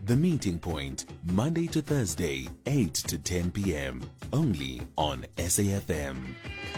The Meeting Point, Monday to Thursday, 8 to 10 p.m. Only on SAFM.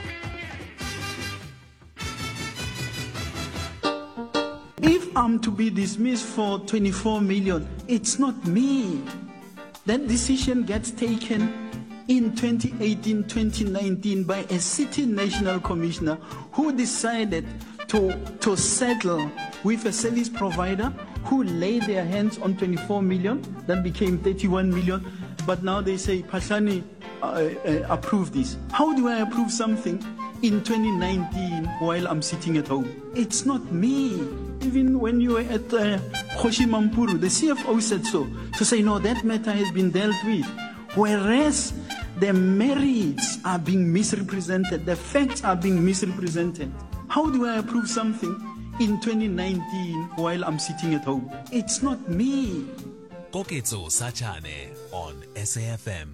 If I'm to be dismissed for 24 million, it's not me. That decision gets taken in 2018, 2019 by a sitting national commissioner who decided to settle with a service provider who laid their hands on 24 million, that became 31 million, but now they say, Phahlane, approve this. How do I approve something in 2019 while I'm sitting at home? It's not me. Even when you were at Kgoshi Mampuru, the CFO said so, to say, no, that matter has been dealt with. Whereas the merits are being misrepresented, the facts are being misrepresented. How do I approve something in 2019 while I'm sitting at home? It's not me. Koketso Sachane on SAFM.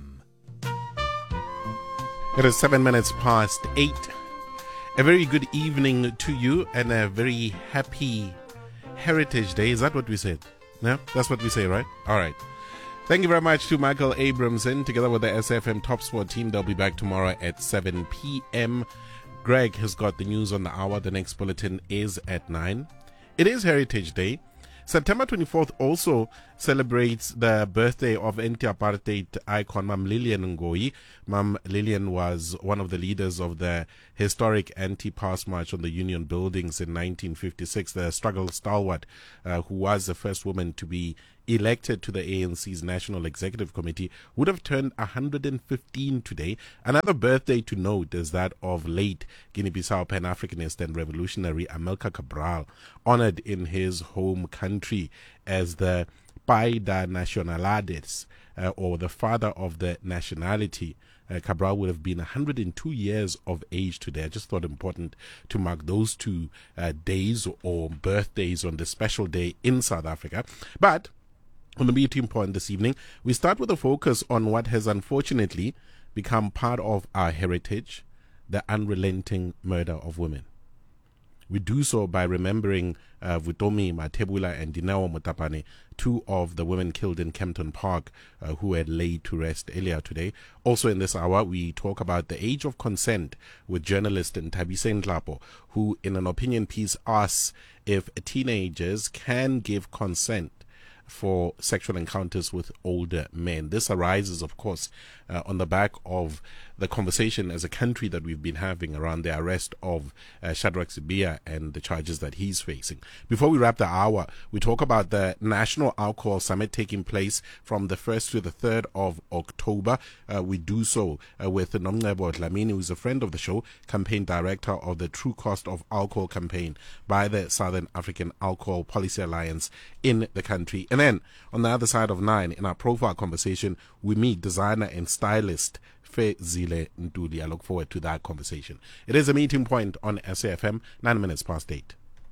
It is 7 minutes past 8. A very good evening to you and a very happy Heritage Day. Is that what we said? Yeah, that's what we say, right? All right. Thank you very much to Michael Abramson together with the SFM Top Sport team. They'll be back tomorrow at 7 p.m. Greg has got the news on the hour. The next bulletin is at 9. It is Heritage Day. September 24th also celebrates the birthday of anti-apartheid icon Mam Lillian Ngoyi. Mam Lillian was one of the leaders of the historic anti-pass march on the Union buildings in 1956, the struggle stalwart who was the first woman to be elected to the ANC's National Executive Committee, would have turned 115 today. Another birthday to note is that of late Guinea-Bissau Pan-Africanist and revolutionary Amilcar Cabral, honored in his home country as the Pai da Nacionalidades, or the father of the nationality. Cabral would have been 102 years of age today. I just thought it important to mark those two days or birthdays on this special day in South Africa. But on the meeting point this evening, we start with a focus on what has unfortunately become part of our heritage, the unrelenting murder of women. We do so by remembering Vutomi Mathebula and Dineo Motapane, two of the women killed in Kempton Park who had laid to rest earlier today. Also in this hour, we talk about the age of consent with journalist Thabise Nhlapo, who in an opinion piece asks if teenagers can give consent for sexual encounters with older men. This arises, of course, on the back of the conversation as a country that we've been having around the arrest of Shadrack Sibiya and the charges that he's facing. Before we wrap the hour, we talk about the National Alcohol Summit taking place from the 1st to the 3rd of October. We do so with Nomncebo Dlamini, who's a friend of the show, campaign director of the True Cost of Alcohol campaign by the Southern African Alcohol Policy Alliance in the country. And then, on the other side of 9, in our profile conversation, we meet designer and stylist Fezile Ntuli. I look forward to that conversation. It is a meeting point on SAFM, 9 minutes past 8.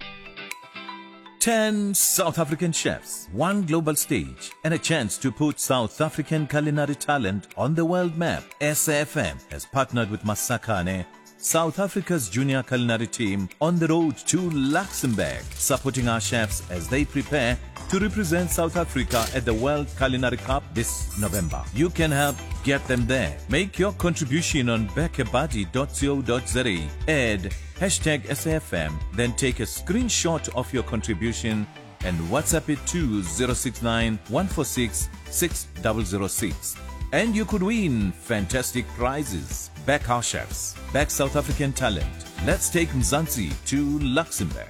10 South African chefs, one global stage, and a chance to put South African culinary talent on the world map. SAFM has partnered with Masakane, South Africa's junior culinary team, on the road to Luxembourg, supporting our chefs as they prepare to represent South Africa at the World Culinary Cup this November. You can help get them there. Make your contribution on bekebuddy.co.za. Add #SAFM, then take a screenshot of your contribution and WhatsApp it to 069 146 6006. And you could win fantastic prizes. Back our chefs, back South African talent. Let's take Mzansi to Luxembourg.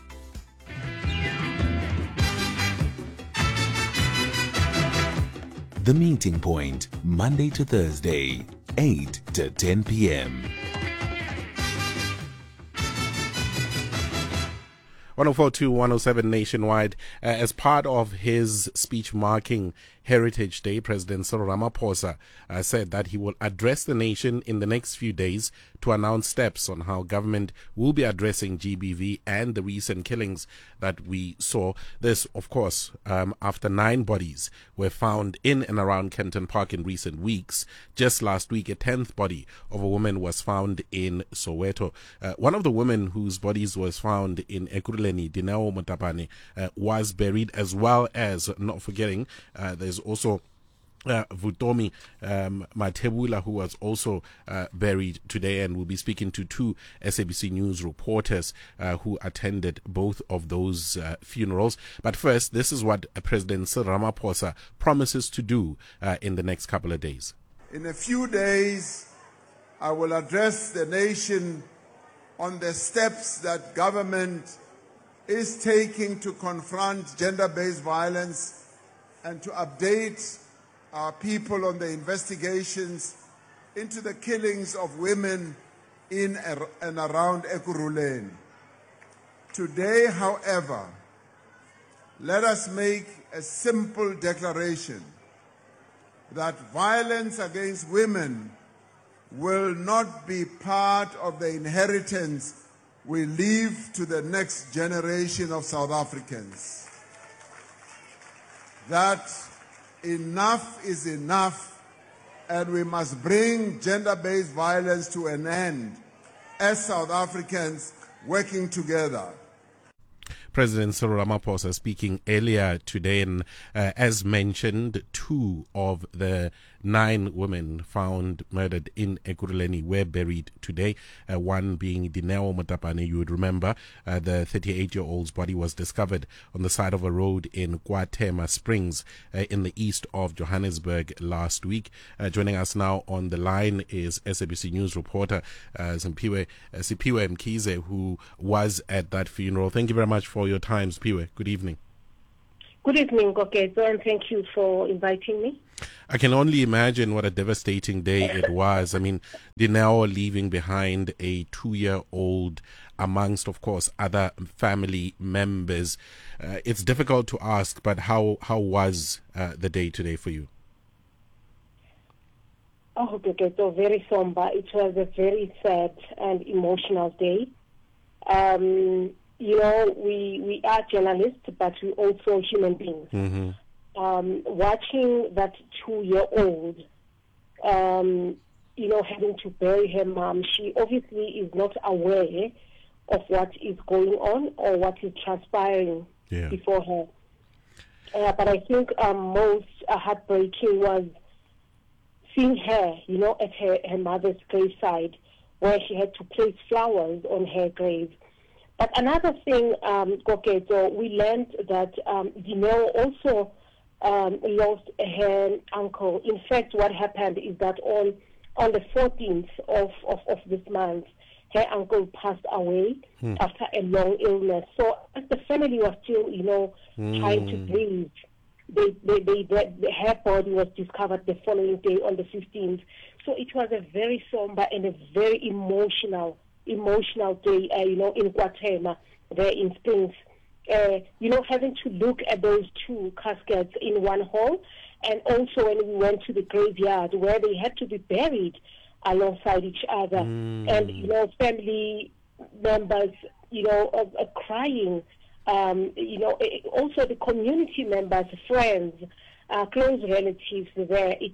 The Meeting Point, Monday to Thursday, 8 to 10 p.m. 104.2, 107 nationwide. As part of his speech marking Heritage Day, President Cyril Ramaphosa said that he will address the nation in the next few days to announce steps on how government will be addressing GBV and the recent killings that we saw. This, of course, after 9 bodies were found in and around Kempton Park in recent weeks. Just last week, a 10th body of a woman was found in Soweto. One of the women whose bodies was found in Ekurhuleni Ekurhuleni, Dineo Motapane, was buried, as well as, not forgetting, there's also Vutomi Matebula, who was also buried today, and we'll be speaking to two SABC News reporters who attended both of those funerals. But first, this is what President Cyril Ramaphosa promises to do in the next couple of days. In a few days, I will address the nation on the steps that government is taking to confront gender-based violence and to update our people on the investigations into the killings of women in and around Ekurhuleni. Today, however, let us make a simple declaration that violence against women will not be part of the inheritance we leave to the next generation of South Africans. That enough is enough, and we must bring gender-based violence to an end as South Africans working together. President Cyril Ramaphosa speaking earlier today, and as mentioned, 2 of the 9 women found murdered in Ekurhuleni were buried today. One being Dineo Motapane. You would remember the 38-year-old's body was discovered on the side of a road in KwaThema Springs in the east of Johannesburg last week. Joining us now on the line is SABC News reporter Sipiwe Mkhize, who was at that funeral. Thank you very much for your time, Sipiwe. Good evening. Good evening, Gokezo, and thank you for inviting me. I can only imagine what a devastating day it was. I mean, Dineo leaving behind a 2-year-old amongst, of course, other family members. It's difficult to ask, but how was the day today for you? Oh, Gokezo, very somber. It was a very sad and emotional day. You know, we are journalists, but we're also human beings. Mm-hmm. Watching that 2-year-old, you know, having to bury her mom, she obviously is not aware of what is going on or what is transpiring before her. But I think most heartbreaking was seeing her, you know, at her mother's graveside, where she had to place flowers on her grave. But another thing, Gokezo, we learned that Dineo also lost her uncle. In fact, what happened is that on the 14th of this month, her uncle passed away after a long illness. So as the family was still, you know, trying to grieve, her body was discovered the following day on the 15th. So it was a very somber and a very emotional day, you know, in KwaThema, there in Springs. You know, having to look at those 2 caskets in one hall, and also when we went to the graveyard where they had to be buried alongside each other, and, you know, family members, you know, crying, you know, also the community members, friends, close relatives there. It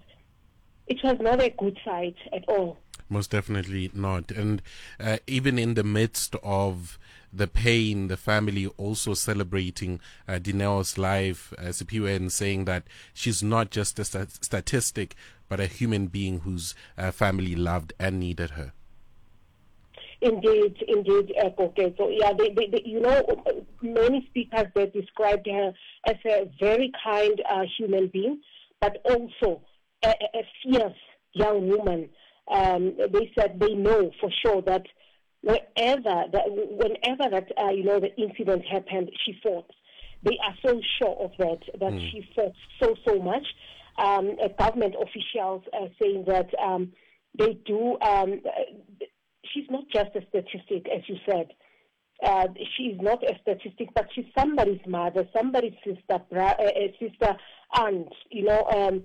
was not a good sight at all. Most definitely not. And even in the midst of the pain, the family also celebrating Dineo's life, Sipiwe, and saying that she's not just a statistic, but a human being whose family loved and needed her. Indeed, okay. So yeah, they, you know, many speakers, they described her as a very kind human being, but also a fierce young woman. They said they know for sure that whenever that you know, the incident happened, she fought. They are so sure of that she fought so much. Government officials are saying that they do. She's not just a statistic, as you said. She's not a statistic, but she's somebody's mother, somebody's sister, aunt, you know,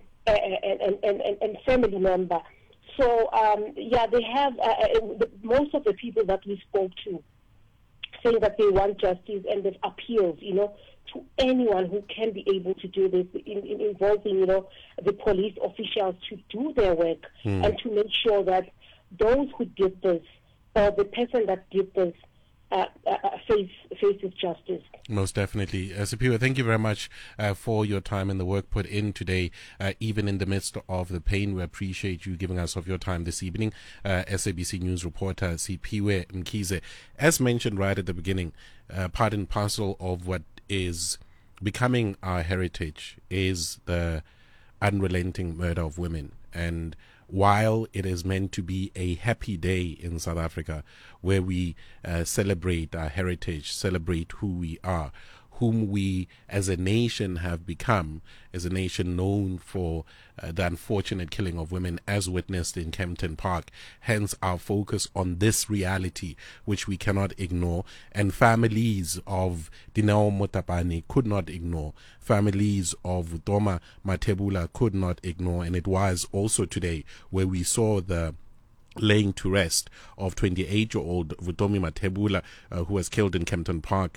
and family member. So, yeah, they have most of the people that we spoke to saying that they want justice, and they've appealed, you know, to anyone who can be able to do this, involving, you know, the police officials to do their work and to make sure that those who did this, or the person that did this, faces justice. Most definitely. Siphiwe, thank you very much for your time and the work put in today, even in the midst of the pain. We appreciate you giving us of your time this evening. SABC News reporter Siphiwe Mkhize. As mentioned right at the beginning, part and parcel of what is becoming our heritage is the unrelenting murder of women. And while it is meant to be a happy day in South Africa where we celebrate our heritage, celebrate who we are, whom we as a nation have become, as a nation known for the unfortunate killing of women as witnessed in Kempton Park. Hence our focus on this reality, which we cannot ignore, and families of Dineo Motapane could not ignore, families of Vutoma Mathebula could not ignore. And it was also today where we saw the laying to rest of 28-year-old Vutomi Mathebula, who was killed in Kempton Park,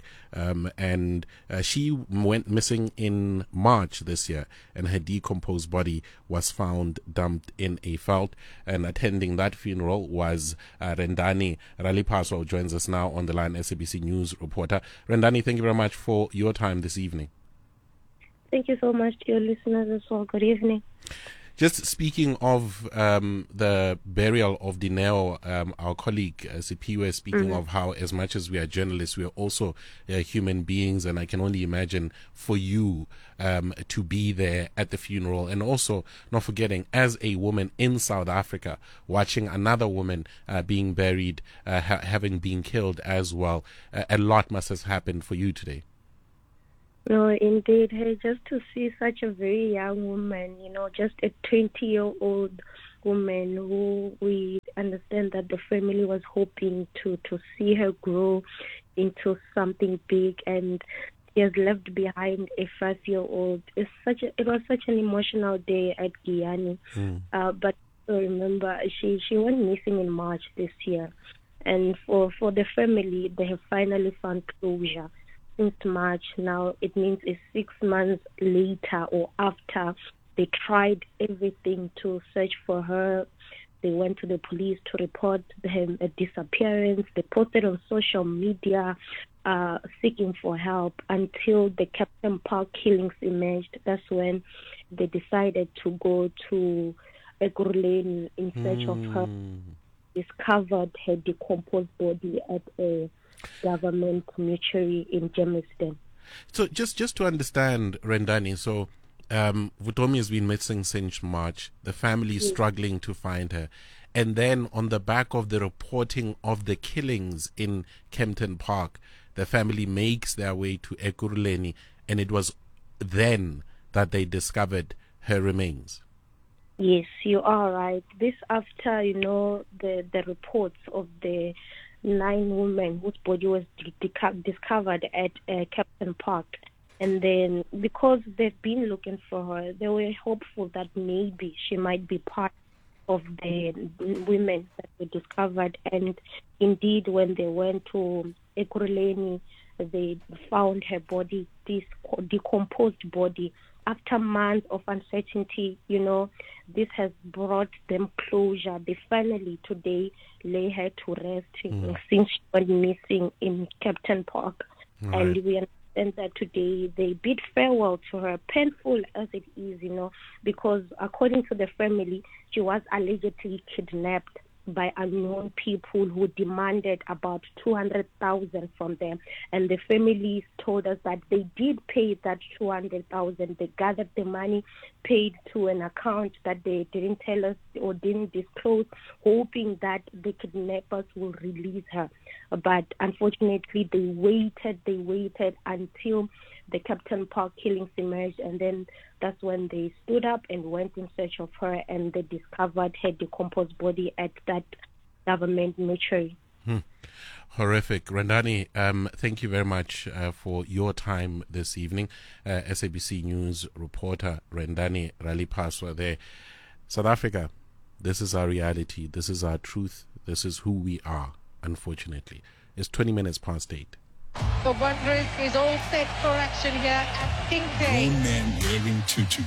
and she went missing in March this year, and her decomposed body was found dumped in a veld. And attending that funeral was Rendani Ralipaso, who joins us now on the line, SABC News reporter. Rendani, thank you very much for your time this evening. Thank you so much to your listeners as well. Good evening. Just speaking of the burial of Dineo, our colleague Siphiwe, speaking of how as much as we are journalists, we are also human beings, and I can only imagine for you to be there at the funeral, and also not forgetting as a woman in South Africa, watching another woman being buried, having been killed as well. A lot must have happened for you today. No, indeed. Hey, just to see such a very young woman, just a 20-year-old woman who we understand that the family was hoping to see her grow into something big, and he has left behind a 5-year-old. It was such an emotional day at Giyani. But remember, she went missing in March this year, and for the family, they have finally found closure. Since March now, it means it's 6 months later or after they tried everything to search for her. They went to the police to report a disappearance. They posted on social media seeking for help until the Kempton Park killings emerged. That's when they decided to go to Ekurhuleni in search of her. Discovered her decomposed body at a government mortuary in Germiston. So just to understand, Rendani, so Vutomi has been missing since March. The family is struggling to find her. And then on the back of the reporting of the killings in Kempton Park, the family makes their way to Ekurhuleni, and it was then that they discovered her remains. Yes, you are right. This after, the reports of the 9 women whose body was discovered at Kempton Park. And then because they've been looking for her, they were hopeful that maybe she might be part of the women that were discovered. And indeed, when they went to Ekurhuleni, they found her body, this decomposed body. After months of uncertainty, this has brought them closure. They finally today lay her to rest since she went missing in Kempton Park. Right. And we understand that today they bid farewell to her, painful as it is, because according to the family, she was allegedly kidnapped by unknown people who demanded about 200,000 from them, and the families told us that they did pay that 200,000. They gathered the money, paid to an account that they didn't tell us or didn't disclose, hoping that the kidnappers will release her. But unfortunately, they waited until the Kempton Park killings emerged, and then that's when they stood up and went in search of her, and they discovered her decomposed body at that government mortuary. Horrific. Rendani, thank you very much for your time this evening. SABC News reporter Rendani Ralipaso there. South Africa, this is our reality. This is our truth. This is who we are, unfortunately. It's 20 minutes past 8. The Wanderers is all set for action here at King Day. Grown men wearing tutus,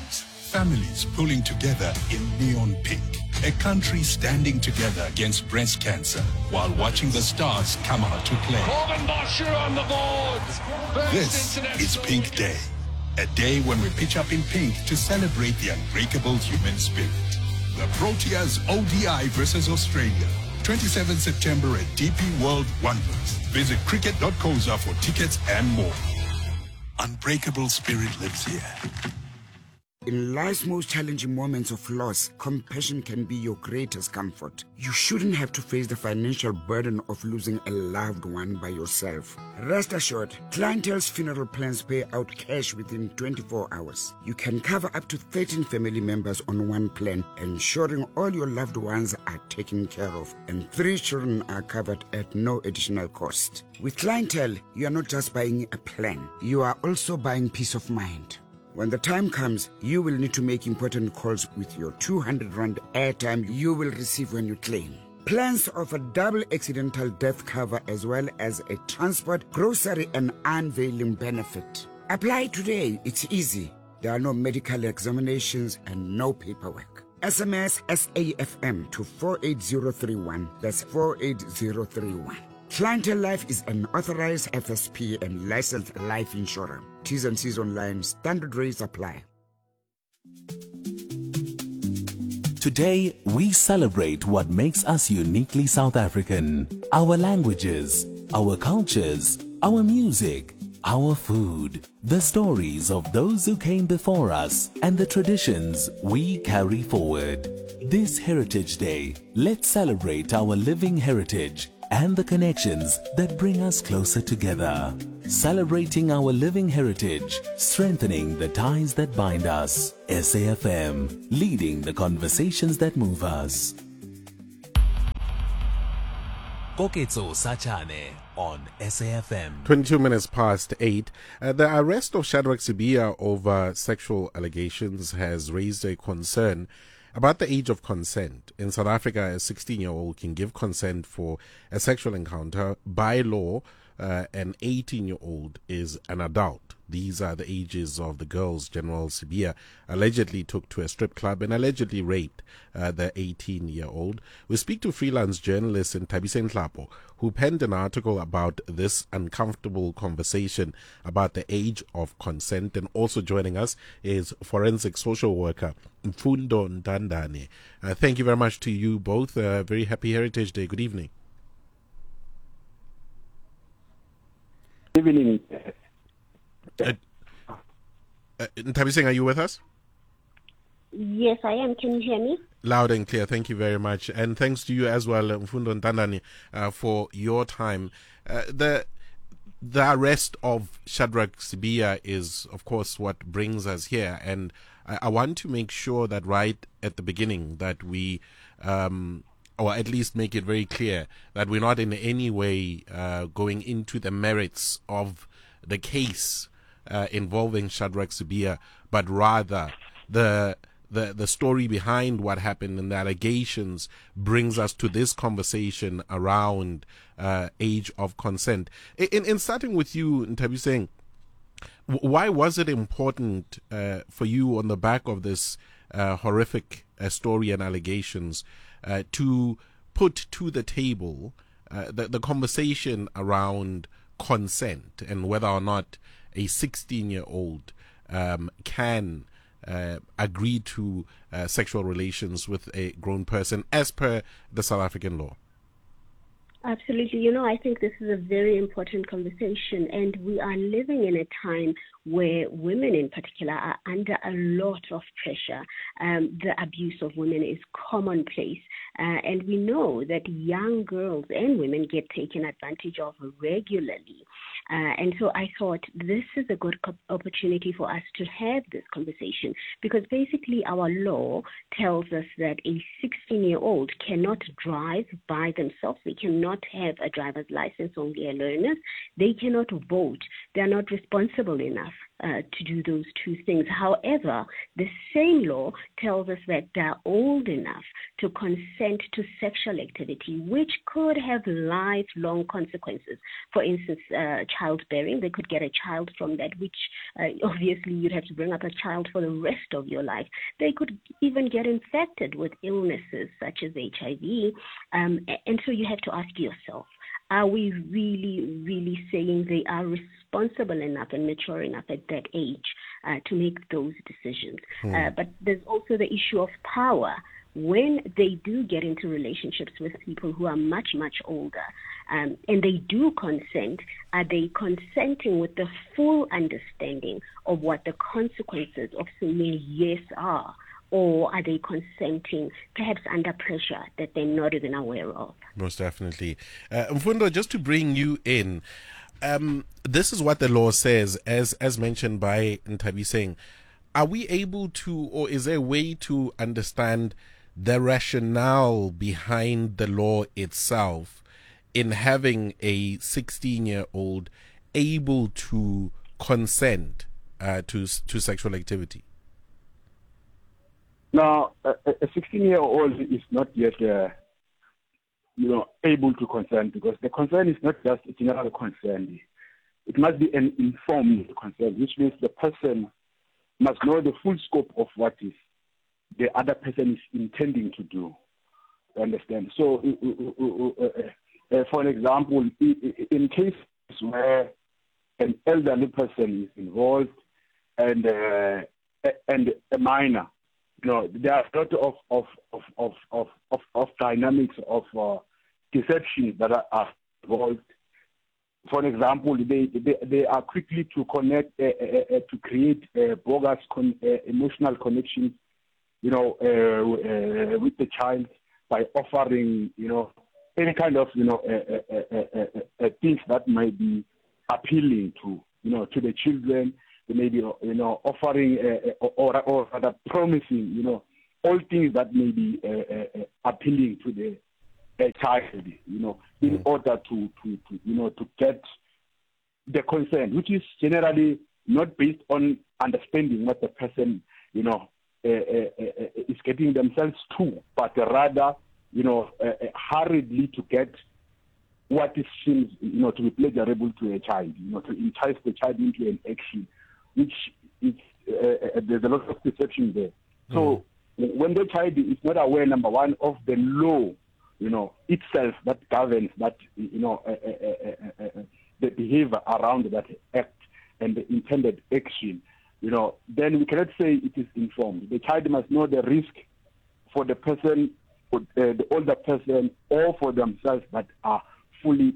families pulling together in neon pink. A country standing together against breast cancer while watching the stars come out to play. Corbin Bosher on the board. This is Pink Day. A day when we pitch up in pink to celebrate the unbreakable human spirit. The Proteas ODI versus Australia. 27 September at DP World Wonders. Visit cricket.coza for tickets and more. Unbreakable spirit lives here. In life's most challenging moments of loss, compassion can be your greatest comfort. You shouldn't have to face the financial burden of losing a loved one by yourself. Rest assured, Clientele's funeral plans pay out cash within 24 hours. You can cover up to 13 family members on one plan, ensuring all your loved ones are taken care of, and 3 children are covered at no additional cost. With Clientele, you are not just buying a plan, you are also buying peace of mind. When the time comes, you will need to make important calls with your 200 Rand airtime you will receive when you claim. Plans offer double accidental death cover as well as a transport, grocery and unveiling benefit. Apply today, it's easy. There are no medical examinations and no paperwork. SMS SAFM to 48031. That's 48031. Clientele Life is an authorized FSP and licensed life insurer. T's and C's online. Standard rates apply. Today, we celebrate what makes us uniquely South African. Our languages, our cultures, our music, our food, the stories of those who came before us, and the traditions we carry forward. This Heritage Day, let's celebrate our living heritage and the connections that bring us closer together. Celebrating our living heritage, strengthening the ties that bind us. SAFM, leading the conversations that move us. Koketso Sachane on SAFM. 22 minutes past 8. The arrest of Shadrack Sibiya over sexual allegations has raised a concern about the age of consent. In South Africa, a 16-year-old can give consent for a sexual encounter. By law, an 18-year-old is an adult. These are the ages of the girls General Sibiya allegedly took to a strip club and allegedly raped the 18-year-old. We speak to freelance journalist Nthabiseng Hlapo, who penned an article about this uncomfortable conversation about the age of consent. And also joining us is forensic social worker Mfundo Ntandane. Thank you very much to you both. Very happy Heritage Day. Good evening. Good evening. Nthabiseng, are you with us? Yes, I am. Can you hear me? Loud and clear. Thank you very much. And thanks to you as well, Mfundo Ntandane, for your time. The arrest of Shadrack Sibiya is, of course, what brings us here. And I want to make sure that right at the beginning that we, or at least make it very clear that we're not in any way going into the merits of the case involving Shadrack Sibiya, but rather the story behind what happened and the allegations brings us to this conversation around age of consent. In starting with you, Nthabiseng, why was it important for you on the back of this horrific story and allegations to put to the table the conversation around consent and whether or not a 16-year-old can agree to sexual relations with a grown person as per the South African law? Absolutely. You know, I think this is a very important conversation, and we are living in a time where women in particular are under a lot of pressure. The abuse of women is commonplace, and we know that young girls and women get taken advantage of regularly. And so I thought this is a good opportunity for us to have this conversation, because basically our law tells us that a 16-year-old cannot drive by themselves. They cannot have a driver's license, only a learner. They cannot vote. They are not responsible enough. to do those two things. However, the same law tells us that they're old enough to consent to sexual activity, which could have lifelong consequences. For instance, childbearing, they could get a child from that, which obviously you'd have to bring up a child for the rest of your life. They could even get infected with illnesses such as HIV. And so you have to ask yourself, are we really, really saying they are responsible enough and mature enough at that age to make those decisions? But there's also the issue of power. When they do get into relationships with people who are much, much older, and they do consent, are they consenting with the full understanding of what the consequences of saying yes are? Or are they consenting, perhaps under pressure that they're not even aware of? Most definitely. Mfundo, just to bring you in, this is what the law says, as mentioned by Nthabiseng. Are we able to, or is there a way to understand the rationale behind the law itself in having a 16-year-old able to consent to sexual activity? Now, a 16-year-old is not yet, able to consent, because the consent is not just a general consent. It must be an informed consent, which means the person must know the full scope of what is the other person is intending to do. You understand? So, for an example, in cases where an elderly person is involved and a minor, there are a lot of dynamics of deception that are involved. For example, they are quickly to connect to create bogus emotional connections, with the child by offering, any kind of things that might be appealing to the children. They may be, offering or rather promising, all things that may be appealing to the child, in order to get the consent, which is generally not based on understanding what the person, is getting themselves to, but rather, hurriedly to get what it seems, to be pleasurable to a child, to entice the child into an action, which is, there's a lot of deception there. So when the child is not aware, number one, of the law, itself that governs that, the behavior around that act and the intended action, then we cannot say it is informed. The child must know the risk for the person, for the older person, or for themselves that are fully,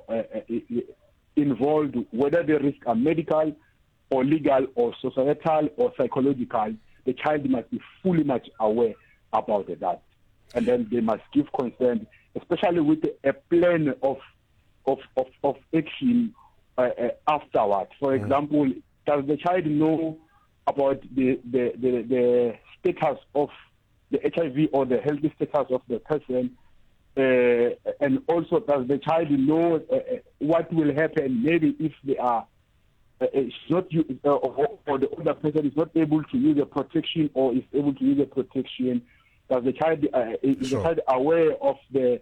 involved, whether the risks are medical or legal or societal or psychological. The child must be fully much aware about that. And then they must give consent, especially with a plan of action afterwards. For example, does the child know about the status of the HIV or the healthy status of the person? And also, does the child know what will happen maybe if they are it's not or the older person is not able to use a protection or is able to use a protection? Does the child is the child aware of the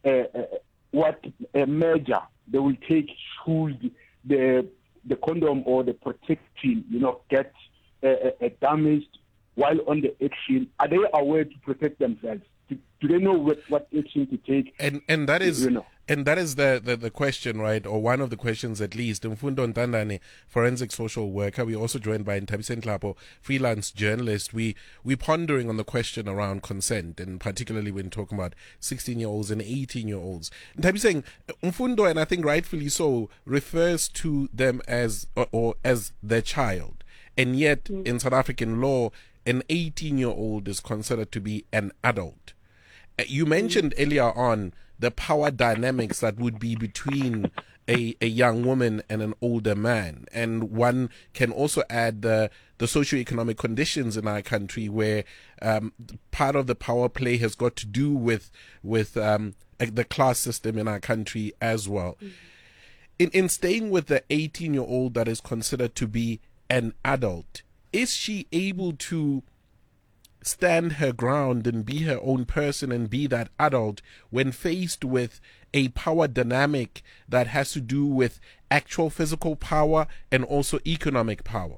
what measure they will take should the condom or the protection get damaged while on the action? Are they aware to protect themselves? Do they know what action to take? And that is and that is the question, right? Or one of the questions at least. Mfundo Ntandane, forensic social worker. We're also joined by Nthabiseng Tlhapo, freelance journalist. We're pondering on the question around consent, and particularly when talking about 16-year-olds and 18-year-olds. Nthabiseng, Mfundo, and I think rightfully so, refers to them as or as their child. And yet, in South African law, an 18-year-old is considered to be an adult. You mentioned earlier on the power dynamics that would be between a young woman and an older man. And one can also add the socioeconomic conditions in our country where part of the power play has got to do with the class system in our country as well. In staying with the 18-year-old that is considered to be an adult, is she able to stand her ground and be her own person and be that adult when faced with a power dynamic that has to do with actual physical power and also economic power?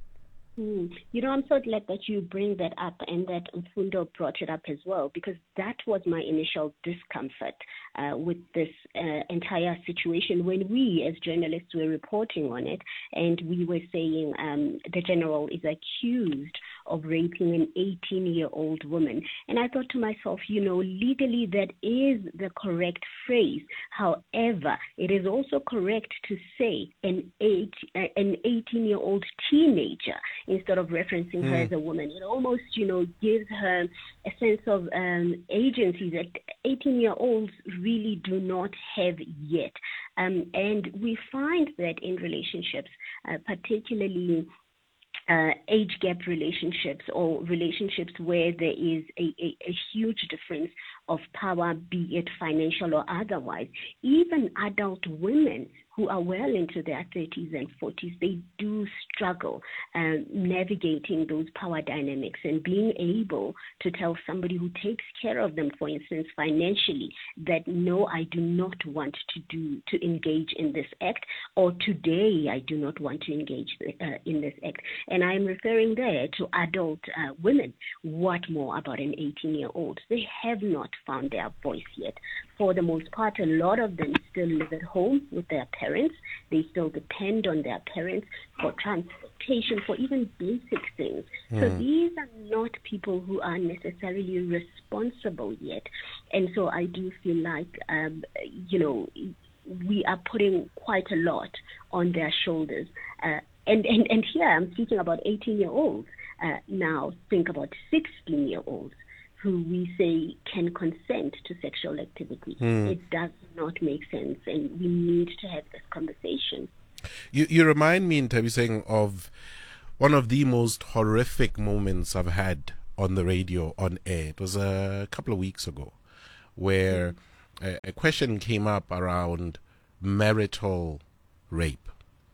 You know, I'm so glad that you bring that up and that Mfundo brought it up as well, because that was my initial discomfort with this entire situation when we as journalists were reporting on it, and we were saying the general is accused of raping an 18-year-old woman. And I thought to myself, you know, legally that is the correct phrase. However, it is also correct to say an 18-year-old teenager instead of referencing her as a woman. It almost, you know, gives her a sense of agency that 18-year-olds really do not have yet. And we find that in relationships, particularly age gap relationships or relationships where there is a huge difference of power, be it financial or otherwise, even adult women who are well into their 30s and 40s, they do struggle navigating those power dynamics and being able to tell somebody who takes care of them, for instance, financially, that no, I do not want to engage in this act, or today I do not want to engage in this act. And I'm referring there to adult women. What more about an 18-year-old? They have not found their voice yet. For the most part, a lot of them still live at home with their parents. They still depend on their parents for transportation, for even basic things. So these are not people who are necessarily responsible yet. And so I do feel like, you know, we are putting quite a lot on their shoulders. And here I'm speaking about 18-year-olds. Now think about 16-year-olds. Who we say can consent to sexual activity. It does not make sense, and we need to have this conversation. You remind me, Nthabiseng, of one of the most horrific moments I've had on the radio, on air. It was a couple of weeks ago, where a question came up around marital rape.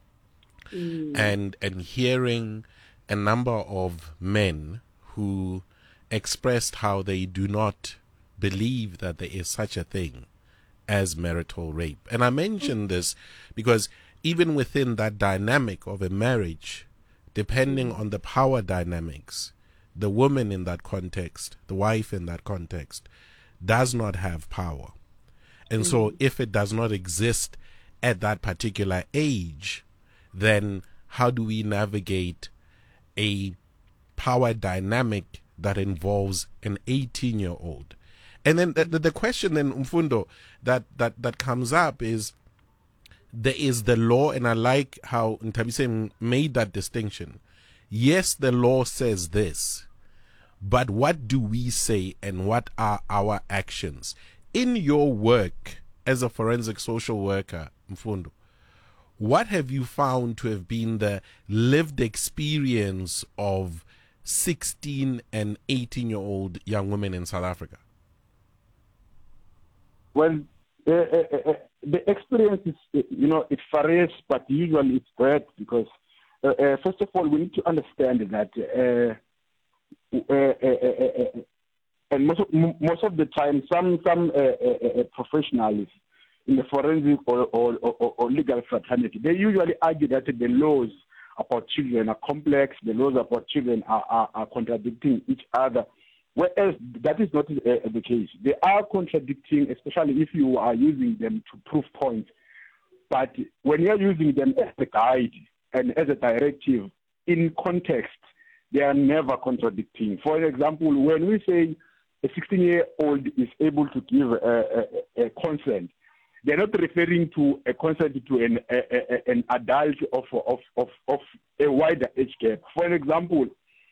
And hearing a number of men who expressed how they do not believe that there is such a thing as marital rape. And I mention this because even within that dynamic of a marriage, depending on the power dynamics, the woman in that context, the wife in that context, does not have power. And so if it does not exist at that particular age, then how do we navigate a power dynamic that involves an 18-year-old? And then the question then, Mfundo, that comes up is, there is the law, and I like how Nthabiseng made that distinction. Yes, the law says this, but what do we say and what are our actions? In your work as a forensic social worker, Mfundo, what have you found to have been the lived experience of 16 and 18-year-old young women in South Africa? Well, the experience is, you know, it varies, but usually it's bad because, first of all, we need to understand that, and most of the time, some professionals in the forensic or legal fraternity, they usually argue that the laws about children are complex, the laws about children are contradicting each other, whereas that is not the case. They are contradicting, especially if you are using them to prove points. But when you're using them as a guide and as a directive in context, they are never contradicting. For example, when we say a 16-year-old is able to give a consent, they're not referring to a consent to an adult of a wider age gap. For example,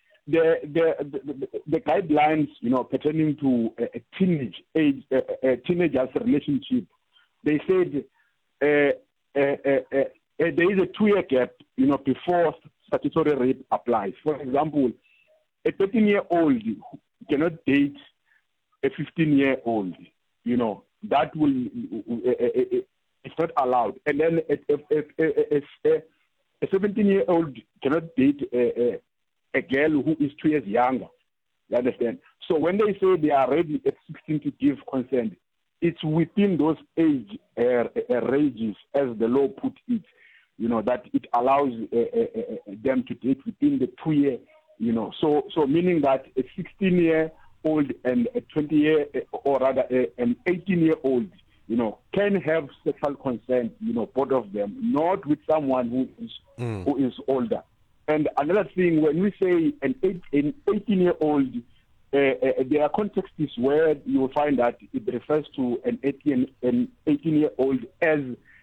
the guidelines, you know, pertaining to a teenager's relationship, they said there is a 2-year gap, you know, before statutory rape applies. For example, a 13-year-old cannot date a 15-year-old, you know. That will it's not allowed. And then A 17-year-old cannot date a girl who is 2 years younger. You understand? So when they say they are ready at 16 to give consent, it's within those age ranges, as the law put it, that it allows them to date within the 2 year, So meaning that a 16-year-old and a 20-year, or rather an 18-year-old, can have sexual consent, both of them, not with someone who is older. And another thing, when we say an 18-year-old, there are contexts where you will find that it refers to an 18-year-old as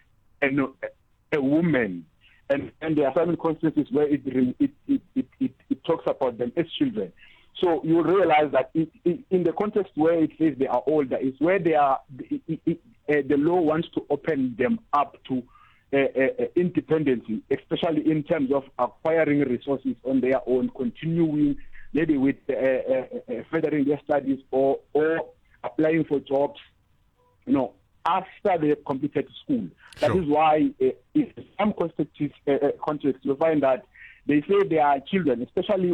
a woman, and there are some contexts where it talks about them as children. So you will realize that in the context where it says they are older, is where they are. The law wants to open them up to independence, especially in terms of acquiring resources on their own, continuing maybe with furthering their studies or applying for jobs, after they have completed school. Sure. That is why in some contexts you find that they say they are children, especially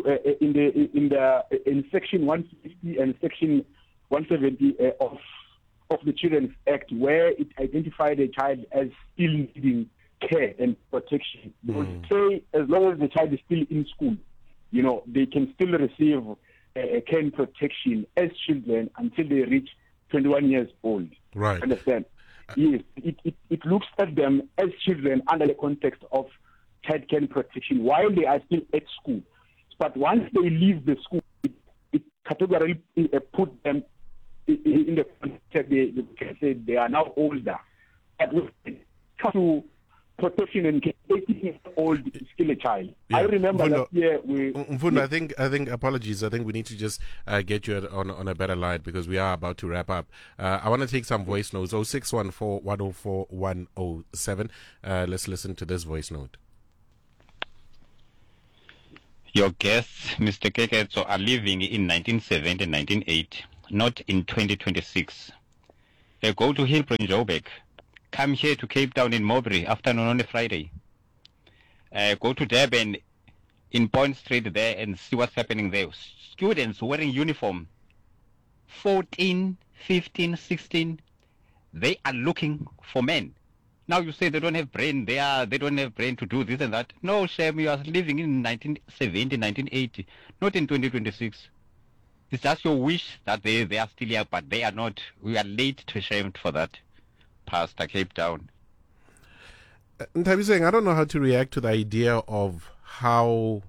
in Section 150 and Section 170 of the Children's Act, where it identified a child as still needing care and protection. They would say as long as the child is still in school, they can still receive care and protection as children until they reach 21 years old. Right. Understand? Yes. It looks at them as children under the context of child care and protection while they are still at school. But once they leave the school, it categorically put them in the context they can say they are now older. But with to protection and 18-year-old is still a child. Yeah. I remember last year I think apologies. I think we need to just get you on a better line because we are about to wrap up. I want to take some voice notes. 0614-104-107. Let's listen to this voice note. Your guests, Mr. Keketso, are living in 1970 and 1980, not in 2026. They go to Hillbrow in Joburg. Come here to Cape Town in Mowbray afternoon on a Friday. Go to Durban in Point Street there and see what's happening there. Students wearing uniform, 14, 15, 16, they are looking for men. Now you say they don't have brain, they don't have brain to do this and that. No, shame, you are living in 1970, 1980, not in 2026. It's just your wish that they are still here, but they are not. We are late to shame for that. Pastor Cape Town. Saying, I don't know how to react to the idea of how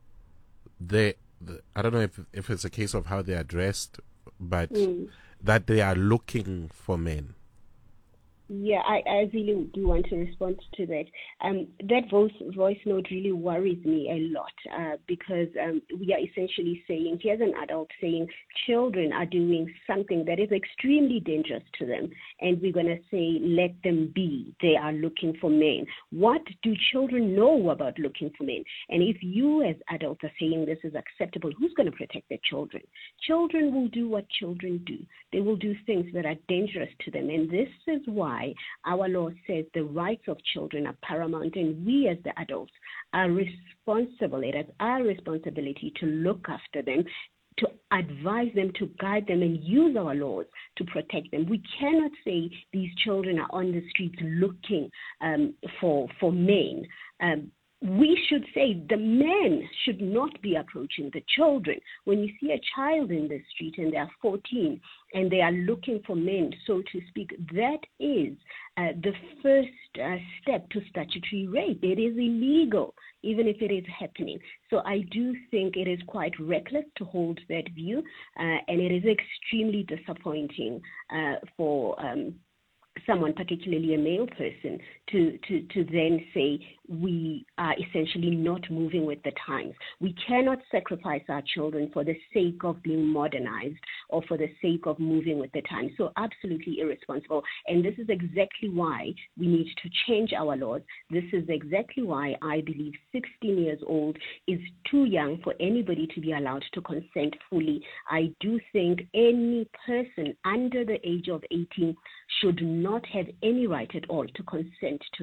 I don't know if it's a case of how they are dressed, but that they are looking for men. Yeah, I really do want to respond to that. That voice note really worries me a lot because we are essentially saying, here's an adult saying children are doing something that is extremely dangerous to them, and we're going to say, let them be. They are looking for men. What do children know about looking for men? And if you as adults are saying this is acceptable, who's going to protect their children? Children will do what children do. They will do things that are dangerous to them, and this is why our law says the rights of children are paramount, and we as the adults are responsible. It is our responsibility to look after them, to advise them, to guide them, and use our laws to protect them. We cannot say these children are on the streets looking for men. We should say the men should not be approaching the children. When you see a child in the street and they are 14 and they are looking for men, so to speak, that is the first step to statutory rape. It is illegal, even if it is happening. So I do think it is quite reckless to hold that view, and it is extremely disappointing for someone, particularly a male person, to then say we are essentially not moving with the times. We cannot sacrifice our children for the sake of being modernized or for the sake of moving with the times. So absolutely irresponsible. And this is exactly why we need to change our laws. This is exactly why I believe 16 years old is too young for anybody to be allowed to consent fully. I do think any person under the age of 18 should not have any right at all to consent to sex.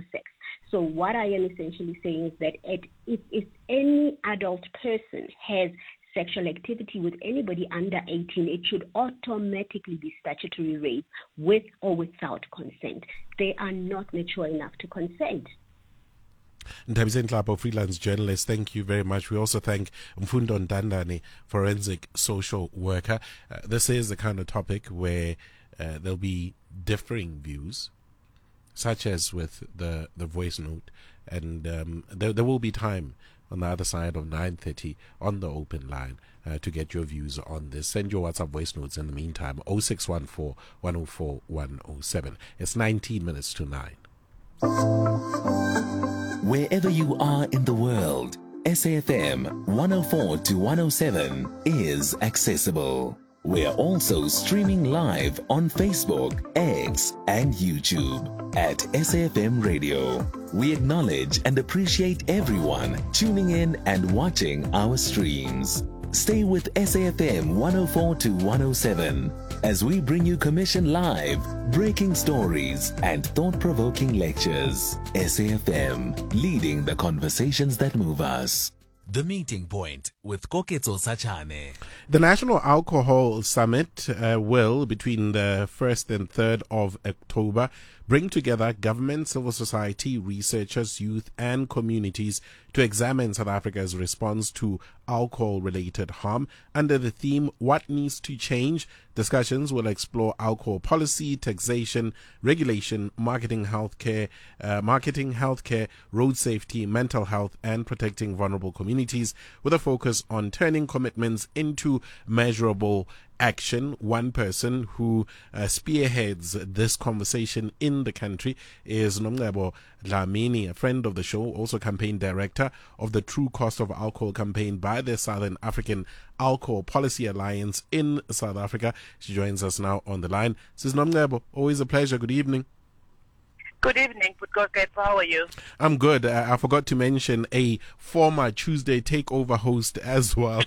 So what I am essentially saying is that if any adult person has sexual activity with anybody under 18, it should automatically be statutory rape with or without consent. They are not mature enough to consent. Ndabizeni Nhlapo, freelance journalist, thank you very much. We also thank Mfundo Ntandane, forensic social worker. This is the kind of topic where there'll be differing views, such as with the voice note, and there will be time on the other side of 9:30 on the open line to get your views on this. Send your WhatsApp voice notes in the meantime, 0614 104 107. It's 19 minutes to 9. Wherever you are in the world, SAFM 104 to 107 is accessible. We're also streaming live on Facebook, X, and YouTube at SAFM Radio. We acknowledge and appreciate everyone tuning in and watching our streams. Stay with SAFM 104 to 107 as we bring you commission live, breaking stories, and thought-provoking lectures. SAFM, leading the conversations that move us. The Meeting Point with Koketso Sachane. The National Alcohol Summit will, between the 1st and 3rd of October, bring together government, civil society, researchers, youth, and communities to examine South Africa's response to alcohol-related harm under the theme, What Needs to Change? Discussions will explore alcohol policy, taxation, regulation, marketing, healthcare, road safety, mental health, and protecting vulnerable communities, with a focus on turning commitments into measurable action. One person who spearheads this conversation in the country is Nomcebo Dlamini, a friend of the show, also campaign director of the True Cost of Alcohol campaign by the Southern African Alcohol Policy Alliance in South Africa. She joins us now on the line. Sis Nomcebo, always a pleasure. Good evening. Good evening, Putkoket. How are you? I'm good. I forgot to mention a former Tuesday Takeover host as well.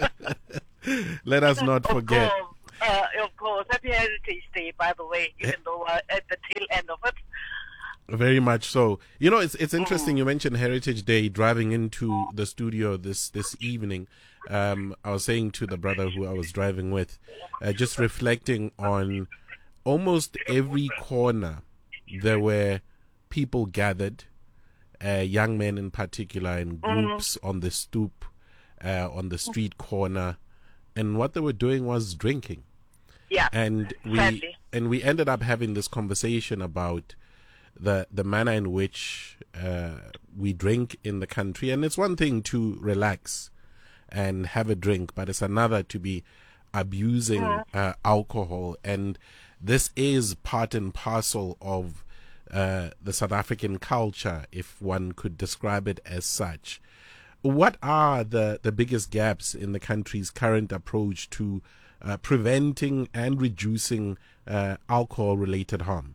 Let us not forget. Of course. Happy Heritage Day, by the way, even though we're at the tail end of it. Very much so. You know, it's interesting you mentioned Heritage Day. Driving into the studio this evening, I was saying to the brother who I was driving with, just reflecting on almost every corner there were people gathered, young men in particular, in groups on the stoop, on the street corner, and what they were doing was drinking. Yeah, and we ended up having this conversation about the manner in which we drink in the country. And it's one thing to relax and have a drink, but it's another to be abusing alcohol. And this is part and parcel of the South African culture, if one could describe it as such. What are the biggest gaps in the country's current approach to preventing and reducing alcohol-related harm?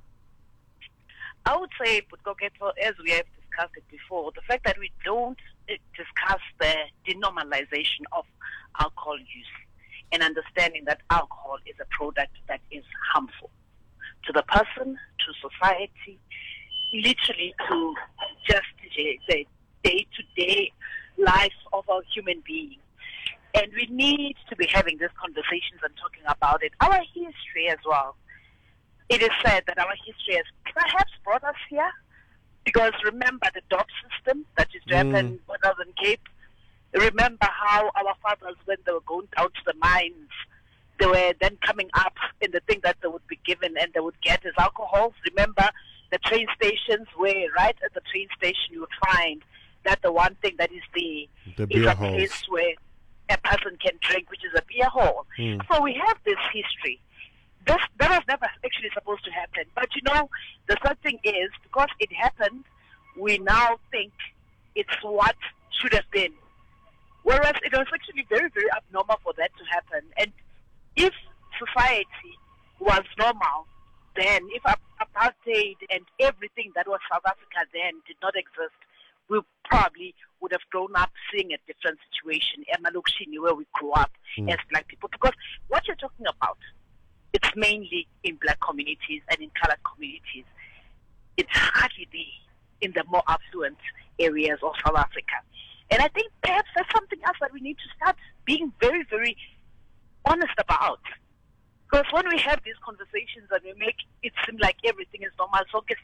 I would say, as we have discussed it before, the fact that we don't discuss the denormalization of alcohol use and understanding that alcohol is a product that is harmful to the person, to society, literally to just the day-to-day life of a human being. And we need to be having these conversations and talking about it. Our history as well. It is said that our history has perhaps brought us here, because remember the DOP system that used to happen in Northern Cape. Remember how our fathers, when they were going down to the mines, they were then coming up, and the thing that they would be given and they would get is alcohol. Remember the train stations, where right at the train station you would find that the one thing that is the beer is a halls. place where a person can drink, which is a beer hall. So we have this history. That was never actually supposed to happen. But you know, the sad thing is, because it happened, we now think it's what should have been. Whereas it was actually very, very abnormal for that to happen. And if society was normal, then if apartheid and everything that was South Africa then did not exist, we probably would have grown up seeing a different situation, where we grew up as black people. Because what you're talking about, it's mainly in black communities and in colored communities. It's hardly there in the more affluent areas of South Africa. And I think perhaps that's something else that we need to start being very, very honest about. Because when we have these conversations and we make it seem like everything is normal,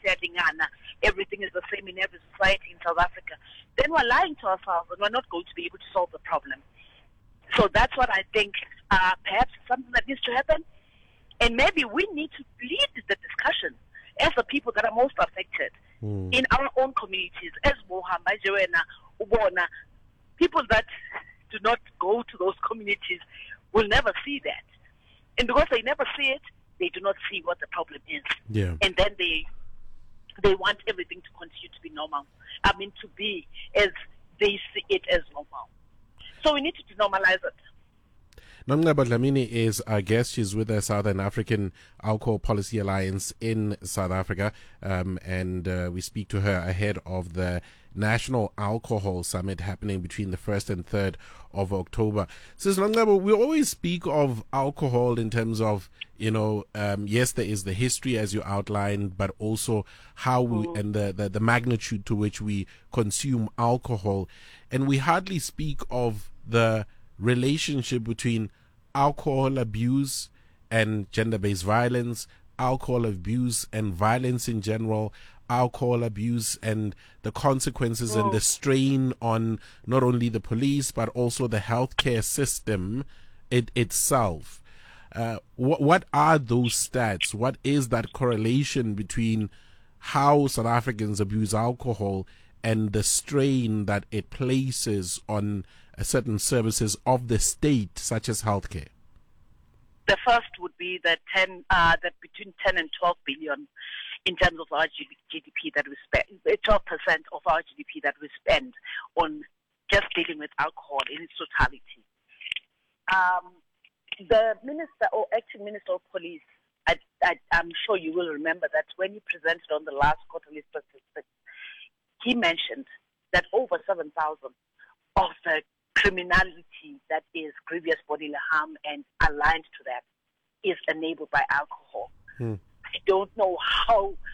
everything is the same in every society in South Africa, then we're lying to ourselves and we're not going to be able to solve the problem. So that's what I think perhaps something that needs to happen. And maybe we need to lead the discussion as the people that are most affected in our own communities, as Mohamba, Joanna, Ubona. People that do not go to those communities will never see that. And because they never see it, they do not see what the problem is. Yeah. And then they want everything to continue to be normal. I mean, to be as they see it as normal. So we need to denormalize it. Nomncebo Dlamini is our guest. She's with the Southern African Alcohol Policy Alliance in South Africa. And we speak to her ahead of the National Alcohol Summit happening between the 1st and 3rd of October. Sis Nomncebo, we always speak of alcohol in terms of, yes, there is the history as you outlined, but also how we, and the magnitude to which we consume alcohol. And we hardly speak of the relationship between alcohol abuse and gender-based violence, alcohol abuse and violence in general, alcohol abuse and the consequences and the strain on not only the police but also the healthcare system itself. What are those stats? What is that correlation between how South Africans abuse alcohol and the strain that it places on certain services of the state, such as healthcare? The first would be that that between 10 and 12 billion in terms of our GDP that we spend, 12% of our GDP that we spend on just dealing with alcohol in its totality. The minister or acting minister of police, I'm sure you will remember that when he presented on the last quarterly statistics, he mentioned that over 7,000 of the criminality that is grievous bodily harm and aligned to that is enabled by alcohol. I don't know how